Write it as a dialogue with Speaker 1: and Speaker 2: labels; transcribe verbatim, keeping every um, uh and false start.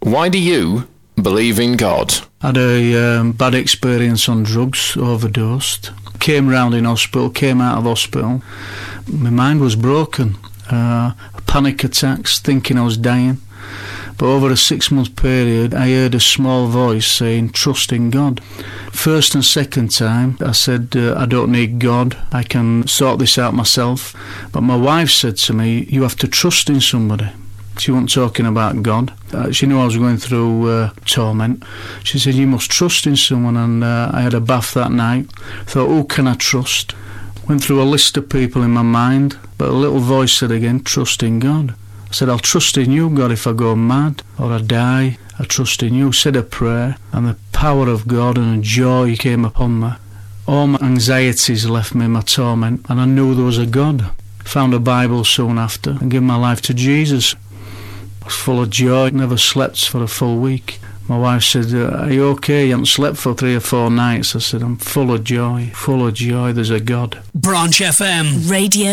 Speaker 1: Why do you believe in God?
Speaker 2: Had a um, bad experience on drugs, overdosed. Came round in hospital, came out of hospital. My mind was broken. Uh, panic attacks, thinking I was dying. But over a six-month period, I heard a small voice saying, trust in God. First and second time, I said, uh, I don't need God. I can sort this out myself. But my wife said to me, you have to trust in somebody. She wasn't talking about God. Uh, she knew I was going through uh, torment. She said, you must trust in someone. And uh, I had a bath that night. Thought, who can I trust? Went through a list of people in my mind. But a little voice said again, trust in God. I said, I'll trust in you, God, if I go mad or I die. I trust in you. Said a prayer. And the power of God and a joy came upon me. All my anxieties left me, my torment. And I knew there was a God. Found a Bible soon after and gave my life to Jesus. I was full of joy, never slept for a full week. My wife said, are you okay? You haven't slept for three or four nights. I said, I'm full of joy, full of joy, there's a God.
Speaker 3: Branch F M Radio.